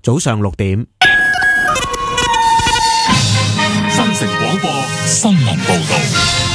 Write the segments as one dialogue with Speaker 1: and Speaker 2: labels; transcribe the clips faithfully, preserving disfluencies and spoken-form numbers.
Speaker 1: 早上六點。
Speaker 2: 新城廣播新聞報道。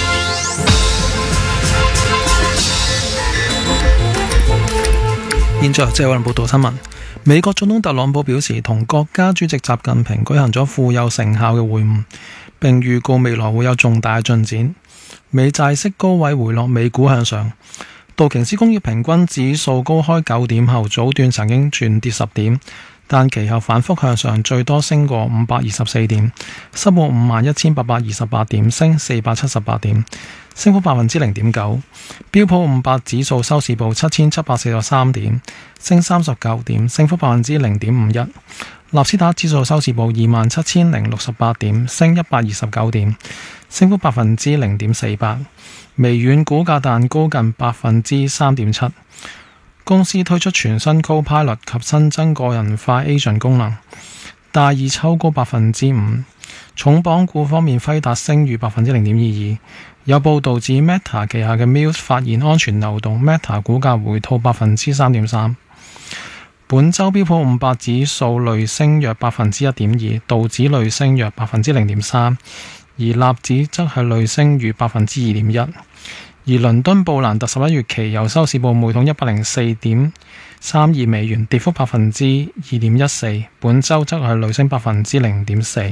Speaker 3: 現在即係報道新聞。美國總統特朗普表示，同國家主席習近平舉行咗富有成效嘅會晤，並預告未來會有重大進展。美債息高位回落，美股向上。道瓊斯工業平均指數高開九點後，早段曾經轉跌十點，但其後反覆向上，最多升過五百二十四點，收報五萬一千八百二十八點，升四百七十八點，升幅百分之零點九。標普五百指數收市報七千七百四十三點，升三十九點，升幅百分之零點五一。納斯達指數收市報二萬七千零六十八點，升一百二十九點，升幅百分之零點四八。微軟股價彈高近百分之三點七。公司推出全新 Copilot 及新增個人化 Agent 功能，大二抽高百分之五。重磅股方面，輝達升逾百分之零點二二。有報道指 Meta 旗下嘅 Muse 發現安全漏洞 ，Meta 股價回吐百分之三點三。本周標普五百指數累升約百分之一點二，道指累升約百分之零點三，而納指則係累升逾百分之二點一。而倫敦布蘭特十一月期油收市報每桶一百零四點三二美元，跌幅百分之二點一四。本周則係累升百分之零點四。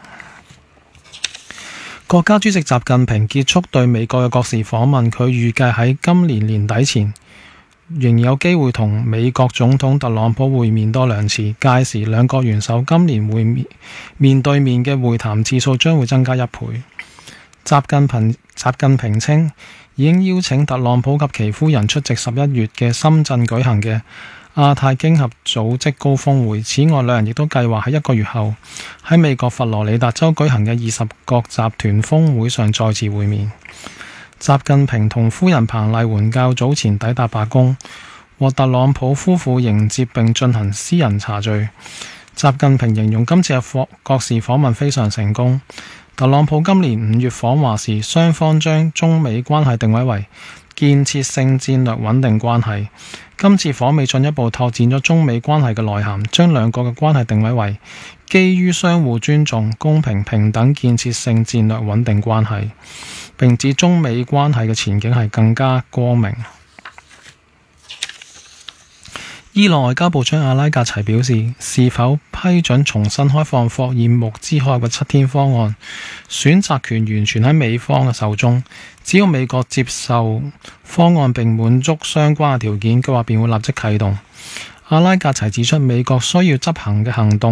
Speaker 3: 國家主席習近平結束對美國嘅國事訪問，佢預計喺今年年底前仍有機會同美國總統特朗普會面多兩次，屆時兩國元首今年會面面對面嘅會談次數將會增加一倍。習近平習近平稱已經邀請特朗普及其夫人出席十一月嘅深圳舉行嘅亞太經合組織高峰會。此外，兩人亦都計劃喺一個月後喺美國佛羅里達州舉行嘅二十國集團峰會上再次會面。習近平同夫人彭麗媛較早前抵達白宮，獲特朗普夫婦迎接並進行私人茶敘。習近平形容今次嘅國事訪問非常成功。特朗普今年五月訪華時，雙方將中美關係定位為建設性戰略穩定關係。今次訪美進一步拓展咗中美關係嘅內涵，將兩國嘅關係定位為基於相互尊重、公平平等建設性戰略穩定關係，並指中美關係嘅前景係更加光明。伊朗外交部長阿拉格齊表示，是否批准重新開放霍爾木茲海峽嘅七天方案，選擇權完全喺美方嘅手中。只要美國接受方案並滿足相關嘅條件，佢話便會立即啟動。阿拉格齊指出，美國需要執行嘅行動